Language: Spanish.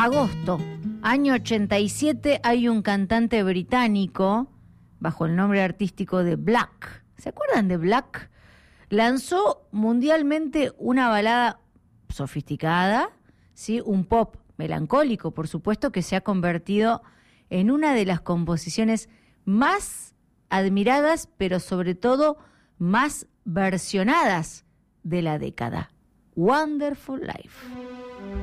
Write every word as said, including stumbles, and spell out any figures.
Agosto, año ochenta y siete, hay un cantante británico bajo el nombre artístico de Black. ¿Se acuerdan de Black? Lanzó mundialmente una balada sofisticada, ¿sí? Un pop melancólico, por supuesto, que se ha convertido en una de las composiciones más admiradas, pero sobre todo más versionadas de la década. Wonderful Life.